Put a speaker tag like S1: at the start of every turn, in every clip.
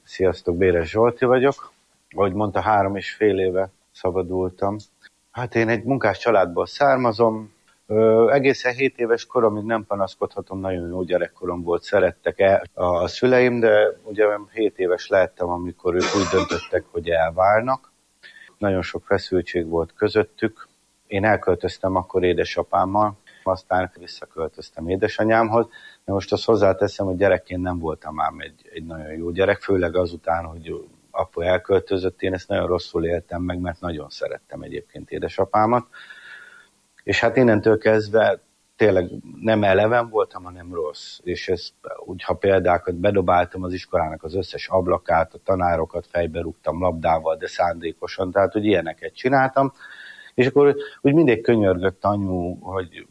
S1: Sziasztok, Béres Zsolti vagyok. Ahogy mondta, 3,5 éve szabadultam. Hát én egy munkás családból származom. Egészen 7 éves koromig nem panaszkodhatom, nagyon jó gyerekkorom volt, szerettek a szüleim, de ugye 7 éves lettem, amikor ők úgy döntöttek, hogy elválnak. Nagyon sok feszültség volt közöttük. Én elköltöztem akkor édesapámmal, aztán visszaköltöztem édesanyámhoz. De most azt hozzáteszem, hogy gyerekként nem voltam ám egy nagyon jó gyerek, főleg azután, hogy apu elköltözött, én ezt nagyon rosszul éltem meg, mert nagyon szerettem egyébként édesapámat. És hát innentől kezdve tényleg nem eleven voltam, hanem rossz. És ezt, úgy, ha példákat bedobáltam az iskolának az összes ablakát, a tanárokat fejbe rúgtam labdával, de szándékosan, tehát hogy ilyeneket csináltam. És akkor úgy mindig könyörgött anyu, hogy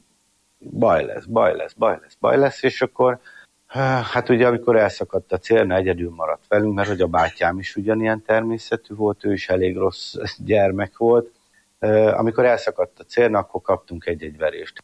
S1: baj lesz, és akkor hát ugye amikor elszakadt a célna, egyedül maradt velünk, mert hogy a bátyám is ugyanilyen természetű volt, ő is elég rossz gyermek volt. Amikor elszakadt a célna, akkor kaptunk egy verést.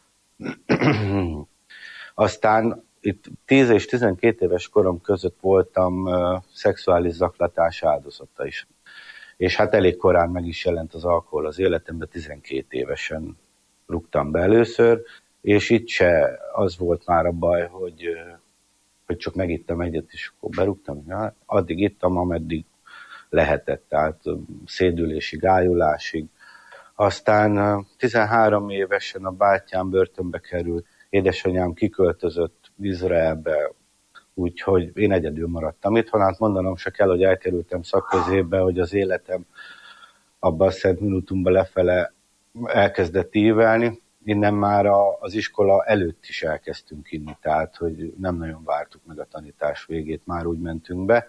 S1: Aztán itt 10 és 12 éves korom között voltam szexuális zaklatás áldozata is. És hát elég korán meg is jelent az alkohol az életemben, 12 évesen rúgtam be először, és itt se az volt már a baj, hogy csak megittam egyet, és akkor berúgtam. Ja, addig ittam, ameddig lehetett, tehát szédülésig, ájulásig. Aztán 13 évesen a bátyám börtönbe került, édesanyám kiköltözött Izraelbe, úgyhogy én egyedül maradtam itthon. Hát mondanom se kell, hogy elkerültem szakközébe, hogy az életem abban a Szent Minutumban lefele elkezdett ívelni. Innen már az iskola előtt is elkezdtünk inni, tehát hogy nem nagyon vártuk meg a tanítás végét, már úgy mentünk be.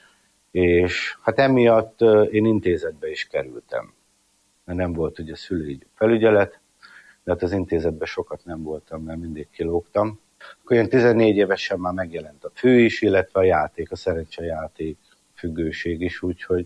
S1: És hát emiatt én intézetbe is kerültem, mert nem volt ugye szülői felügyelet, de hát az intézetben sokat nem voltam, mert mindig kilógtam. Akkor ilyen 14 évesen már megjelent a fő is, illetve a játék, a szerencsejáték függőség is, úgyhogy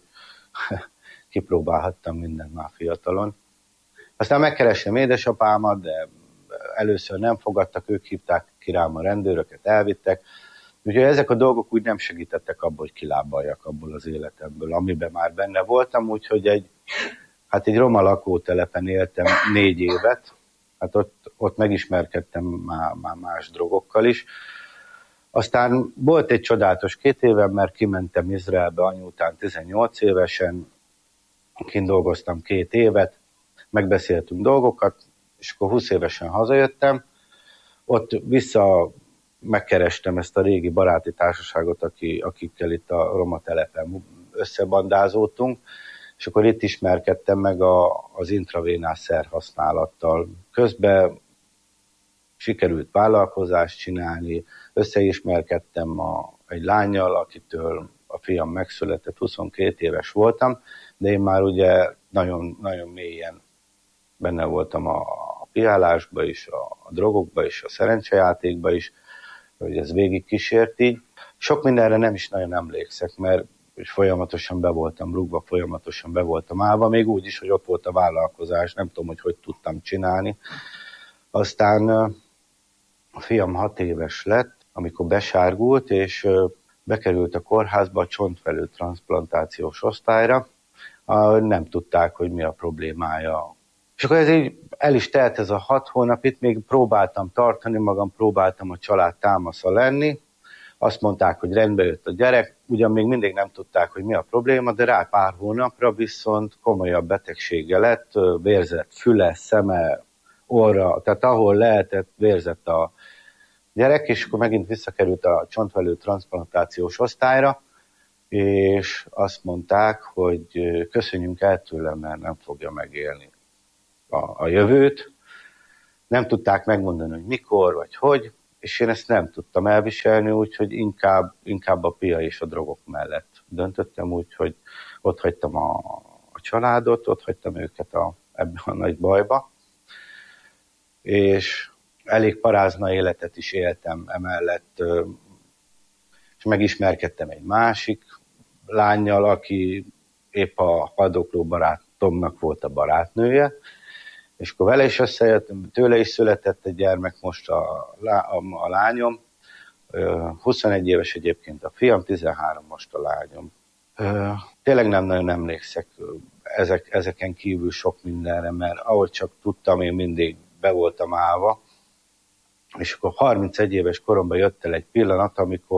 S1: kipróbálhattam mindent már fiatalon. Aztán megkerestem édesapámat, de először nem fogadtak, ők hívták ki rám a rendőröket, elvittek. Úgyhogy ezek a dolgok úgy nem segítettek abból, hogy kilábaljak abból az életemből, amiben már benne voltam, úgyhogy egy roma lakótelepen éltem 4 évet, hát ott megismerkedtem már más drogokkal is. Aztán volt egy csodálatos 2 évem, mert kimentem Izraelbe anyu után 18 évesen, kint dolgoztam 2 évet, megbeszéltünk dolgokat, és akkor 20 évesen hazajöttem. Ott vissza megkerestem ezt a régi baráti társaságot, akikkel itt a roma telepen összebandázódtunk, és akkor itt ismerkedtem meg az intravénás szerhasználattal. Közben sikerült vállalkozást csinálni, összeismerkedtem egy lánnyal, akitől a fiam megszületett, 22 éves voltam, de én már ugye nagyon, nagyon mélyen benne voltam a piálásba is, a drogokba is, a szerencsejátékba is, hogy ez végig kísért így. Sok mindenre nem is nagyon emlékszek, mert folyamatosan be voltam rúgva, folyamatosan be voltam állva, még úgy is, hogy ott volt a vállalkozás, nem tudom, hogy tudtam csinálni. Aztán a fiam 6 éves lett, amikor besárgult, és bekerült a kórházba a csontvelő transzplantációs osztályra. Nem tudták, hogy mi a problémája. És akkor ez így el is telt ez a 6 hónap, itt még próbáltam tartani magam, próbáltam a család támasza lenni. Azt mondták, hogy rendbe jött a gyerek, ugyan még mindig nem tudták, hogy mi a probléma, de rá pár hónapra viszont komolyabb betegsége lett, vérzett füle, szeme, orra, tehát ahol lehetett, vérzett a gyerek, és akkor megint visszakerült a csontvelő transzplantációs osztályra, és azt mondták, hogy köszönjünk el tőle, mert nem fogja megélni a jövőt. Nem tudták megmondani, hogy mikor, vagy hogy, és én ezt nem tudtam elviselni, úgyhogy inkább a pia és a drogok mellett döntöttem, úgyhogy ott hagytam a családot, ott hagytam őket ebben a nagy bajba, és elég parázna életet is éltem emellett, és megismerkedtem egy másik lánnyal, aki épp a haldokló barátomnak volt a barátnője, és akkor vele is összejöttem, tőle is született egy gyermek most a lányom, 21 éves egyébként a fiam, 13 most a lányom. Tényleg nem nagyon emlékszek ezeken kívül sok mindenre, mert ahogy csak tudtam, én mindig be voltam állva, és akkor 31 éves koromban jött el egy pillanat,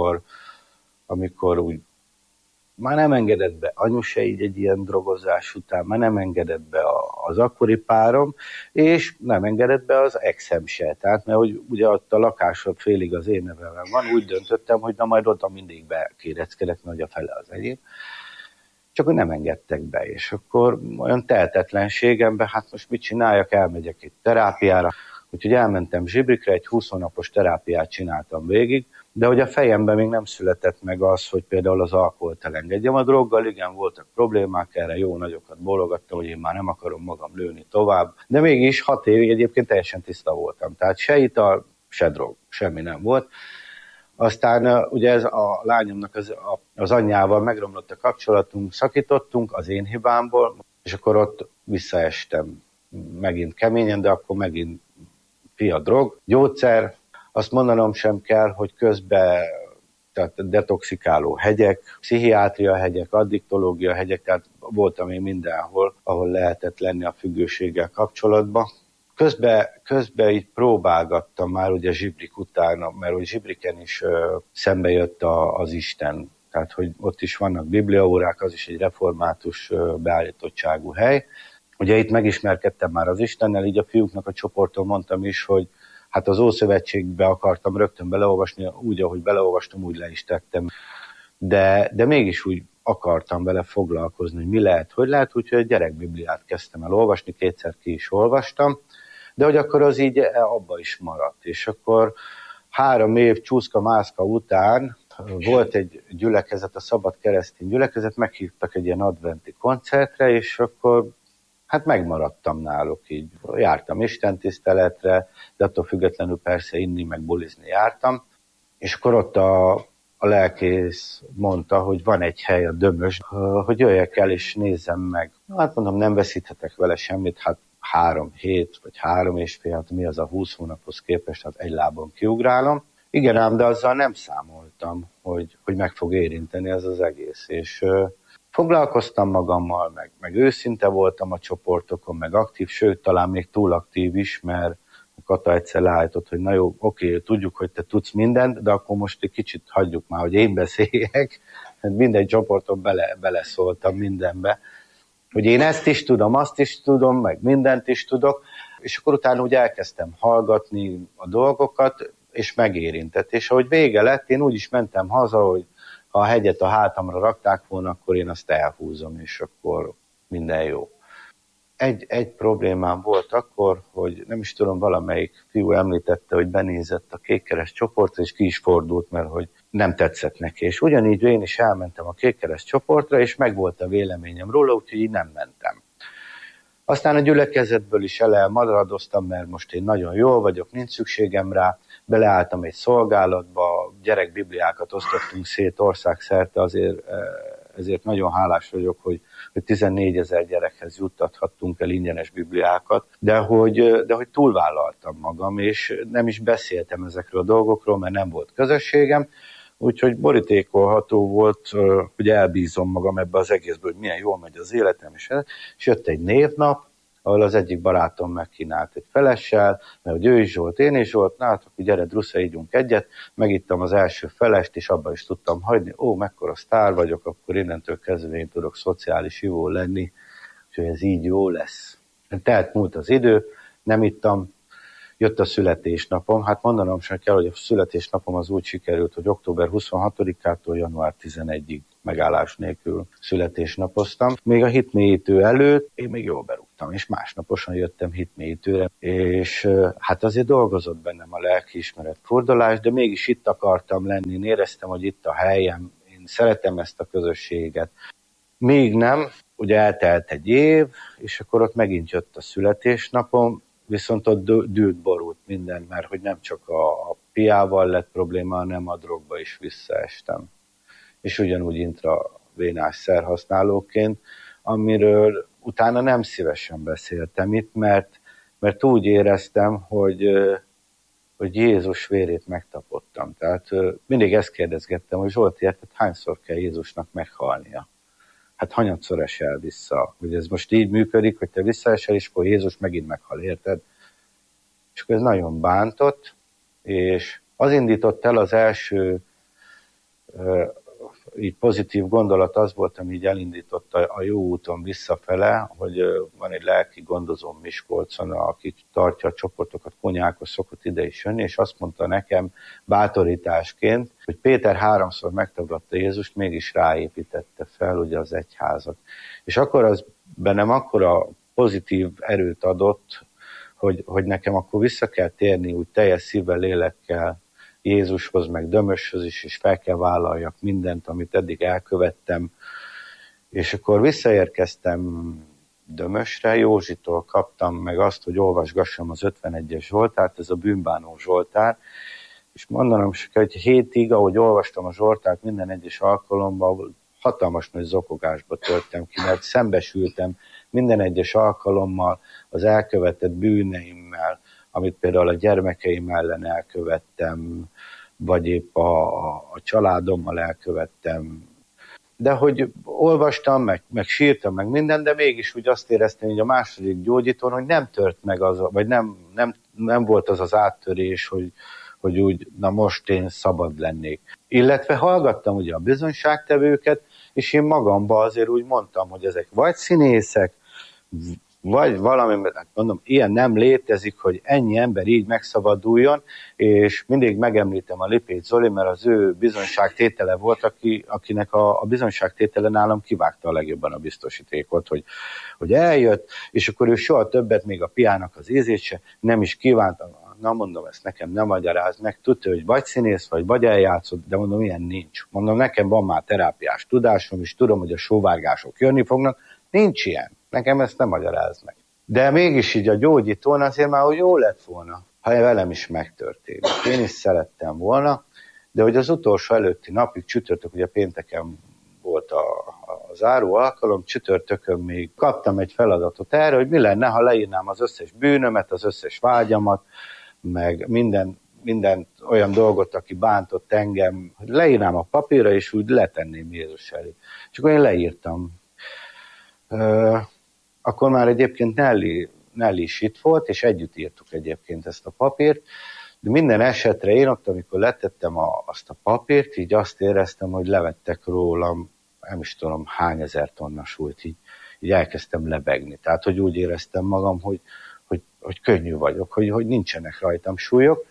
S1: amikor úgy már nem engedett be anyu se így egy ilyen drogozás után, már nem engedett be az akkori párom, és nem engedett be az exem se. Tehát, mert ugye ott a lakásod félig az én nevemben van, úgy döntöttem, hogy na majd oda mindig bekéreckedek, nagy a fele az enyém. Csak hogy nem engedtek be, és akkor olyan tehetetlenségemben, hát most mit csináljak, elmegyek egy terápiára, úgyhogy elmentem Zsibrikre, egy 20 hónapos terápiát csináltam végig, de hogy a fejemben még nem született meg az, hogy például az alkoholt elengedjem. A droggal igen, voltak problémák, erre jó nagyokat bólogattam, hogy én már nem akarom magam lőni tovább, de mégis 6 évig egyébként teljesen tiszta voltam, tehát se ital, se drog, semmi nem volt. Aztán ugye ez a lányomnak az anyjával megromlott a kapcsolatunk, szakítottunk az én hibámból, és akkor ott visszaestem megint keményen, de akkor megint fia drog, gyógyszer. Azt mondanom sem kell, hogy közben tehát detoxikáló hegyek, pszichiátria hegyek, addiktológia hegyek, tehát voltam én mindenhol, ahol lehetett lenni a függőséggel kapcsolatban. Közben így próbálgattam már ugye Zsibrik utána, mert hogy Zsibriken is szembe jött az Isten. Tehát, hogy ott is vannak bibliaórák, az is egy református beállítottságú hely. Ugye itt megismerkedtem már az Istennel, így a fiúknak a csoporton mondtam is, hogy hát az Ószövetségbe akartam rögtön beleolvasni, úgy, ahogy beleolvastam, úgy le is tettem. De mégis úgy akartam vele foglalkozni, hogy mi lehet, hogy lehet, úgyhogy egy gyerekbibliát kezdtem el olvasni, 2-szer ki is olvastam, de hogy akkor az így abba is maradt. És akkor 3 év csúszka-mászka után volt egy gyülekezet, a Szabad Keresztény Gyülekezet, meghívtak egy ilyen adventi koncertre, és akkor hát megmaradtam náluk így. Jártam istentiszteletre, de attól függetlenül persze inni, meg bulizni jártam. És akkor ott a lelkész mondta, hogy van egy hely a Dömös, hogy jöjjek el és nézzem meg. Hát mondom, nem veszíthetek vele semmit, hát 3 hét, vagy 3,5, hát mi az a 20 hónaphoz képest, hát egy lábon kiugrálom. Igen ám, de azzal nem számoltam, hogy meg fog érinteni ez az egész. És foglalkoztam magammal, meg őszinte voltam a csoportokon, meg aktív, sőt, talán még túl aktív is, mert Kata egyszer leállított, hogy na jó, oké, tudjuk, hogy te tudsz mindent, de akkor most egy kicsit hagyjuk már, hogy én beszéljek. Minden csoporton beleszóltam mindenbe, hogy én ezt is tudom, azt is tudom, meg mindent is tudok, és akkor utána úgy elkezdtem hallgatni a dolgokat, és megérintett. És ahogy vége lett, én úgy is mentem haza, hogy ha a hegyet a hátamra rakták volna, akkor én azt elhúzom, és akkor minden jó. Egy problémám volt akkor, hogy nem is tudom, valamelyik fiú említette, hogy benézett a Kékkereszt csoportra, és ki is fordult, mert hogy nem tetszett neki. És ugyanígy én is elmentem a Kékkereszt csoportra, és megvolt a véleményem róla, úgyhogy így nem mentem. Aztán a gyülekezetből is elmaradoztam, mert most én nagyon jól vagyok, nincs szükségem rá. Beleálltam egy szolgálatba, gyerekbibliákat osztottunk szét országszerte, ezért nagyon hálás vagyok, hogy 14 000 gyerekhez juttathattunk el ingyenes bibliákat, de hogy túlvállaltam magam, és nem is beszéltem ezekről a dolgokról, mert nem volt közösségem, úgyhogy borítékolható volt, hogy elbízom magam ebbe az egészből, hogy milyen jól megy az életem, és jött egy névnap, ahol az egyik barátom megkínált egy felessel, mert hogy ő is volt, én is volt, na hát akkor gyere, Drusza, ígyunk egyet, megittam az első felest, és abban is tudtam hagyni, mekkora sztár vagyok, akkor innentől kezdve én tudok szociális ivó lenni, úgyhogy ez így jó lesz. Tehát múlt az idő, nem ittam, jött a születésnapom, hát mondanom sem kell, hogy a születésnapom az úgy sikerült, hogy október 26-ától január 11-ig megállás nélkül születésnapoztam. Még a hitmélyítő előtt én még jól berúgtam, és másnaposan jöttem hitmélyítőre, és hát azért dolgozott bennem a lelkiismeret fordulás, de mégis itt akartam lenni, én éreztem, hogy itt a helyem, én szeretem ezt a közösséget. Még nem, ugye eltelt egy év, és akkor ott megint jött a születésnapom, viszont ott dűlt borult minden, mert hogy nem csak a piával lett probléma, hanem a drogba is visszaestem. És ugyanúgy intravénás szerhasználóként, amiről utána nem szívesen beszéltem itt, mert úgy éreztem, hogy hogy Jézus vérét megtapottam. Tehát mindig ezt kérdezgettem, hogy Zsolti, érted, hányszor kell Jézusnak meghalnia? Hát hanyatszor esel vissza? Hogy ez most így működik, hogy te visszaesel, és akkor Jézus megint meghal, érted? És akkor ez nagyon bántott, és az indított el az első így pozitív gondolat az volt, ami így elindította a jó úton visszafele, hogy van egy lelki gondozóm Miskolcon, aki tartja a csoportokat, Konyákos szokott ide is jönni, és azt mondta nekem bátorításként, hogy Péter 3-szor megtagadta Jézust, mégis ráépítette fel ugye az egyházat. És akkor az bennem akkora pozitív erőt adott, hogy nekem akkor vissza kell térni úgy teljes szívvel, lélekkel Jézushoz, meg Dömöshöz is, és fel kell vállaljak mindent, amit eddig elkövettem. És akkor visszaérkeztem Dömösre, Józsitól kaptam meg azt, hogy olvasgassam az 51-es Zsoltárt, ez a bűnbánó Zsoltár, és mondanom, hogy 7 hétig, ahogy olvastam a Zsoltárt minden egyes alkalommal, hatalmas nagy zokogásba törtem ki, mert szembesültem minden egyes alkalommal az elkövetett bűneimmel, amit például a gyermekeim ellen elkövettem, vagy épp a családommal elkövettem. De hogy olvastam, meg sírtam, meg minden, de mégis úgy azt éreztem, hogy a második gyógyítón, hogy nem tört meg az, vagy nem volt az az áttörés, hogy úgy, na most én szabad lennék. Illetve hallgattam ugye a bizonyságtevőket, és én magamban azért úgy mondtam, hogy ezek vagy színészek, vagy valami, mert mondom, ilyen nem létezik, hogy ennyi ember így megszabaduljon, és mindig megemlítem a Lipécs Zoli, mert az ő bizonyságtétele volt, akinek a bizonyságtétele nálam kivágta a legjobban a biztosítékot, hogy eljött, és akkor ő soha többet, még a piának az ízét se nem is kívánta. Na mondom, ezt nekem nem magyaráz meg, tudja, hogy vagy színész, vagy eljátszott, de mondom, ilyen nincs. Mondom, nekem van már terápiás tudásom, és tudom, hogy a sóvárgások jönni fognak, nincs ilyen. Nekem ezt nem magyaráz meg. De mégis így a gyógyítón azért már hogy jó lett volna, ha velem is megtörténik. Én is szerettem volna, de hogy az utolsó előtti napig csütörtök, ugye pénteken volt a záró alkalom, csütörtökön még kaptam egy feladatot erre, hogy mi lenne, ha leírnám az összes bűnömet, az összes vágyamat, meg minden olyan dolgot, aki bántott engem, hogy leírnám a papírra, és úgy letenném Jézus elé. És akkor én leírtam. Akkor már egyébként Nelly is itt volt, és együtt írtuk egyébként ezt a papírt, de minden esetre én ott, amikor letettem azt a papírt, így azt éreztem, hogy levettek rólam, nem is tudom hány ezer tonna súlyt, így elkezdtem lebegni. Tehát, hogy úgy éreztem magam, hogy könnyű vagyok, hogy nincsenek rajtam súlyok,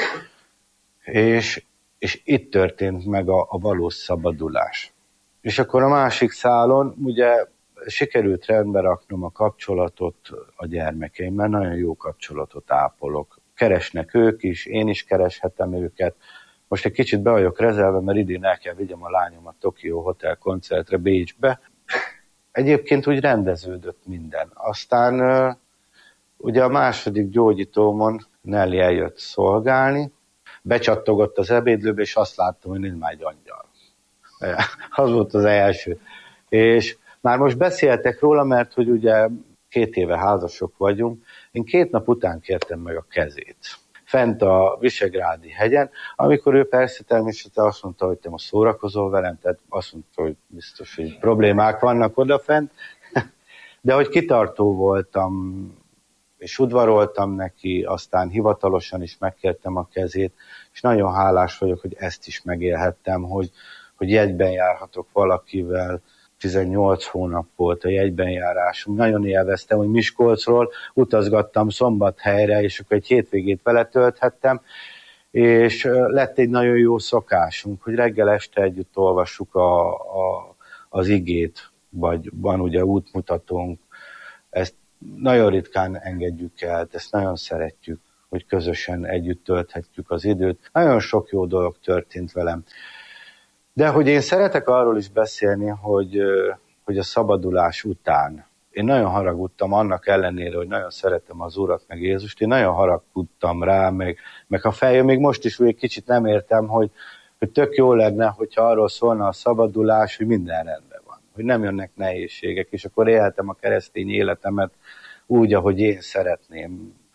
S1: és itt történt meg a valós szabadulás. És akkor a másik szálon, ugye sikerült rendbe raknom a kapcsolatot a gyermekeimmel, nagyon jó kapcsolatot ápolok. Keresnek ők is, én is kereshetem őket. Most egy kicsit be vagyok rezelve, mert idén el kell vigyem a lányomat Tokió Hotel koncertre Bécsbe. Egyébként úgy rendeződött minden. Aztán ugye a második gyógyítómon Nelly eljött szolgálni, becsattogott az ebédlőbe, és azt láttam, hogy nincs már egy angyal. Az volt az első. És már most beszéltek róla, mert hogy ugye 2 éve házasok vagyunk, én 2 nap után kértem meg a kezét. Fent a Visegrádi hegyen, amikor ő persze természetesen azt mondta, hogy te most szórakozol velem, tehát azt mondta, hogy biztos, hogy problémák vannak odafent, de hogy kitartó voltam, és udvaroltam neki, aztán hivatalosan is megkértem a kezét, és nagyon hálás vagyok, hogy ezt is megélhettem, hogy jegyben járhatok valakivel. 18 hónap volt a jegybenjárásom. Nagyon élveztem, hogy Miskolcról utazgattam Szombathelyre, és akkor egy hétvégét vele tölthettem, és lett egy nagyon jó szokásunk, hogy reggel este együtt olvassuk az igét, vagy van ugye útmutatónk. Ezt nagyon ritkán engedjük el, ezt nagyon szeretjük, hogy közösen együtt tölthetjük az időt. Nagyon sok jó dolog történt velem. De hogy én szeretek arról is beszélni, hogy a szabadulás után én nagyon haragudtam annak ellenére, hogy nagyon szeretem az Urat meg Jézust, én nagyon haragudtam rá, meg ha feljön, még most is egy kicsit nem értem, hogy tök jó lenne, hogyha arról szólna a szabadulás, hogy minden rendben van, hogy nem jönnek nehézségek, és akkor élhetem a keresztény életemet úgy, ahogy én szeretném.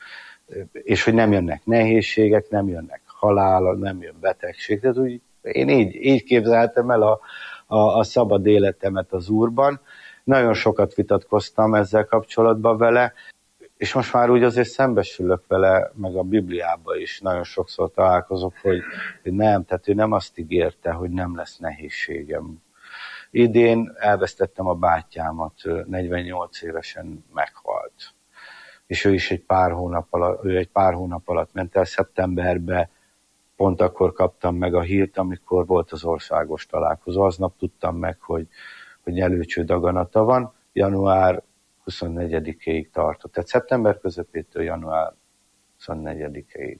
S1: és hogy nem jönnek nehézségek, nem jönnek halál, nem jön betegség. Tehát úgy, én így képzeltem el a szabad életemet az Úrban. Nagyon sokat vitatkoztam ezzel kapcsolatban vele, és most már úgy azért szembesülök vele, meg a Bibliában is nagyon sokszor találkozok, hogy nem, tehát ő nem azt ígérte, hogy nem lesz nehézségem. Idén elvesztettem a bátyámat, 48 évesen meghalt. És ő is egy pár hónap alatt ment el szeptemberbe, pont akkor kaptam meg a hírt, amikor volt az országos találkozó. Aznap tudtam meg, hogy nyelőcső daganata van, január 24-ig tartott. Tehát szeptember közepétől január 24-ig.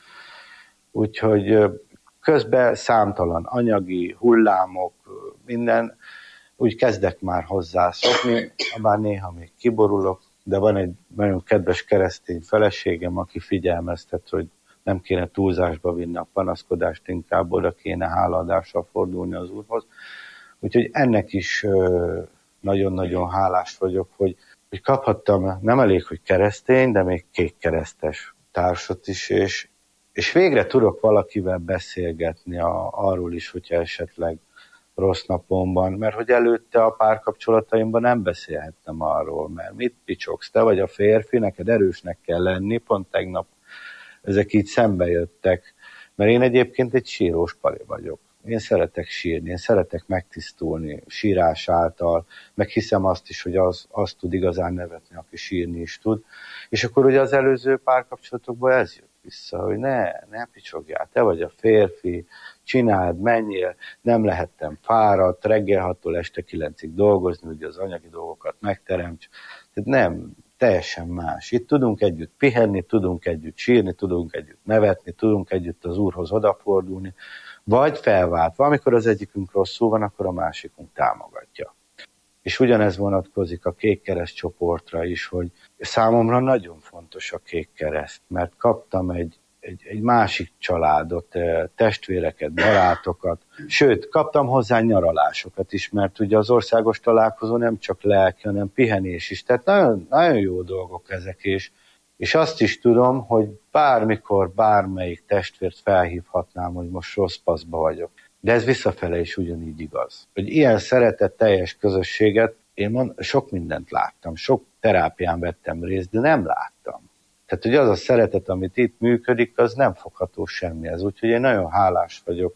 S1: Úgyhogy közben számtalan anyagi hullámok, minden, úgy kezdek már hozzászokni, bár néha még kiborulok, de van egy nagyon kedves keresztény feleségem, aki figyelmeztet, hogy nem kéne túlzásba vinni a panaszkodást, inkább oda kéne hálaadással fordulni az Úrhoz. Úgyhogy ennek is nagyon-nagyon hálás vagyok, hogy kaphattam, nem elég, hogy keresztény, de még kékkeresztes társat is, és végre tudok valakivel beszélgetni arról is, hogyha esetleg rossz napomban, mert hogy előtte a párkapcsolataimban nem beszélhettem arról, mert mit picsogsz, te vagy a férfi, neked erősnek kell lenni, pont tegnap ezek így szembe jöttek, mert én egyébként egy sírós pali vagyok. Én szeretek sírni, én szeretek megtisztulni sírás által, meg hiszem azt is, hogy az tud igazán nevetni, aki sírni is tud. És akkor ugye az előző párkapcsolatokban ez jött vissza, hogy ne picsogjál, te vagy a férfi, csináld, menjél, nem lehettem fáradt, reggel 6-tól este 9-ig dolgozni, ugye az anyagi dolgokat megteremts. Tehát nem, teljesen más. Itt tudunk együtt pihenni, tudunk együtt sírni, tudunk együtt nevetni, tudunk együtt az Úrhoz odafordulni, vagy felváltva, amikor az egyikünk rosszul van, akkor a másikunk támogatja. És ugyanez vonatkozik a Kékkereszt csoportra is, hogy számomra nagyon fontos a Kékkereszt, mert kaptam egy másik családot, testvéreket, barátokat, sőt, kaptam hozzá nyaralásokat is, mert ugye az országos találkozó nem csak lelki, hanem pihenés is, tehát nagyon, nagyon jó dolgok ezek, és azt is tudom, hogy bármikor bármelyik testvért felhívhatnám, hogy most rossz paszba vagyok. De ez visszafele is ugyanígy igaz. Hogy ilyen szeretetteljes közösséget, én sok mindent láttam, sok terápián vettem részt, de nem láttam. Tehát, hogy az a szeretet, amit itt működik, az nem fogható semmihez. Úgyhogy én nagyon hálás vagyok,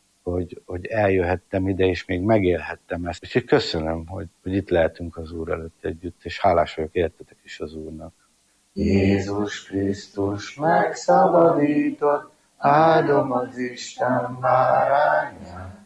S1: hogy eljöhettem ide, és még megélhettem ezt. Úgyhogy köszönöm, hogy itt lehetünk az Úr előtt együtt, és hálás vagyok értetek is az Úrnak. Jézus Krisztus megszabadított, áldom az Isten bárányát.